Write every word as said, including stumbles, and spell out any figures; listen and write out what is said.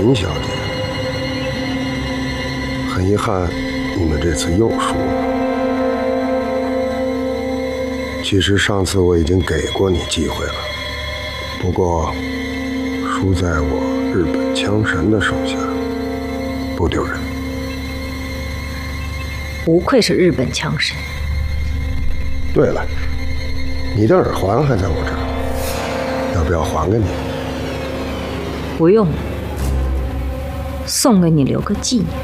林小姐，很遗憾，你们这次又输了。其实上次我已经给过你机会了，不过输在我日本枪神的手下，不丢人。 不愧是日本枪神。 对了，你的耳环还在我这儿，要不要还给你？ 不用了，送给你留个纪念。